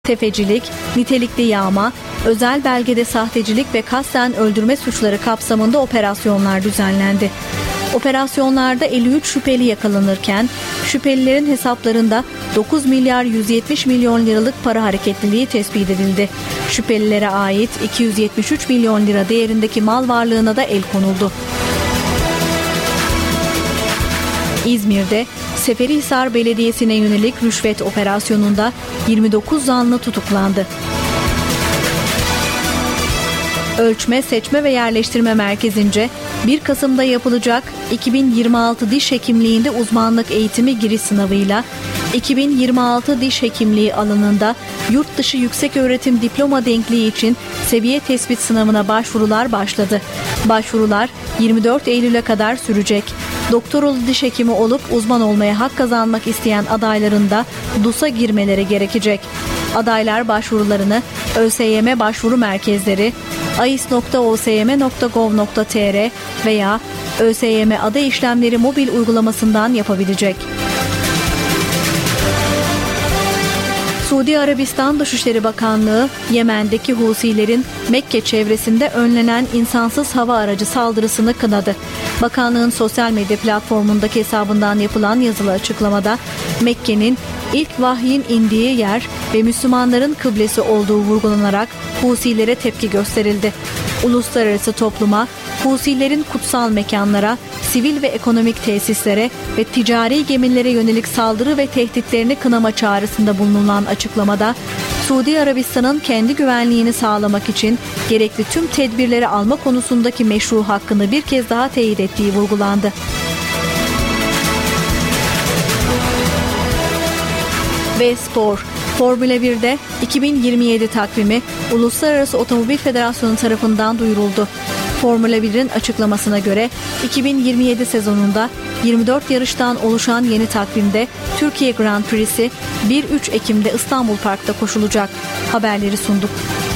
tefecilik, nitelikli yağma, özel belgede sahtecilik ve kasten öldürme suçları kapsamında operasyonlar düzenlendi. Operasyonlarda 53 şüpheli yakalanırken şüphelilerin hesaplarında 9 milyar 170 milyon liralık para hareketliliği tespit edildi. Şüphelilere ait 273 milyon lira değerindeki mal varlığına da el konuldu. İzmir'de Seferihisar Belediyesi'ne yönelik rüşvet operasyonunda 29 zanlı tutuklandı. Ölçme, Seçme ve Yerleştirme Merkezi'nce 1 Kasım'da yapılacak 2026 diş hekimliğinde uzmanlık eğitimi giriş sınavıyla 2026 diş hekimliği alanında yurt dışı yükseköğretim diploma denkliği için seviye tespit sınavına başvurular başladı. Başvurular 24 Eylül'e kadar sürecek. Doktoralı diş hekimi olup uzman olmaya hak kazanmak isteyen adayların da DUS'a girmeleri gerekecek. Adaylar başvurularını ÖSYM başvuru merkezleri, ais.osym.gov.tr veya ÖSYM aday işlemleri mobil uygulamasından yapabilecek. Suudi Arabistan Dışişleri Bakanlığı, Yemen'deki Husilerin Mekke çevresinde önlenen insansız hava aracı saldırısını kınadı. Bakanlığın sosyal medya platformundaki hesabından yapılan yazılı açıklamada, Mekke'nin ilk vahyin indiği yer ve Müslümanların kıblesi olduğu vurgulanarak Husilere tepki gösterildi. Uluslararası topluma, Husilerin kutsal mekanlara, sivil ve ekonomik tesislere ve ticari gemilere yönelik saldırı ve tehditlerini kınama çağrısında bulunan açıklamada, Suudi Arabistan'ın kendi güvenliğini sağlamak için gerekli tüm tedbirleri alma konusundaki meşru hakkını bir kez daha teyit ettiği vurgulandı. Ve spor. Formula 1'de 2027 takvimi Uluslararası Otomobil Federasyonu tarafından duyuruldu. Formula 1'in açıklamasına göre 2027 sezonunda 24 yarıştan oluşan yeni takvimde Türkiye Grand Prix'si 1-3 Ekim'de İstanbul Park'ta koşulacak. Haberleri sunduk.